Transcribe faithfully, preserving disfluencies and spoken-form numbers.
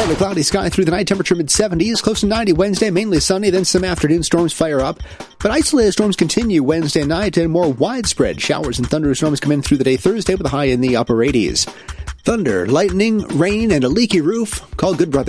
Partly cloudy sky through the night, temperature mid-seventies, close to ninety Wednesday, mainly sunny, then some afternoon storms fire up. But isolated storms continue Wednesday night, and more widespread showers and thunderstorms come in through the day Thursday with a high in the upper eighties. Thunder, lightning, rain, and a leaky roof. Call Good Brother.